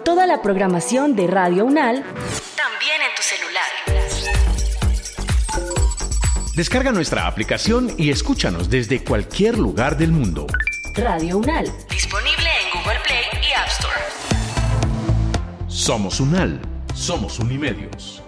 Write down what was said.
Toda la programación de Radio UNAL, también en tu celular. Descarga nuestra aplicación y escúchanos desde cualquier lugar del mundo. Radio UNAL, disponible en Google Play y App Store. Somos UNAL, somos Unimedios.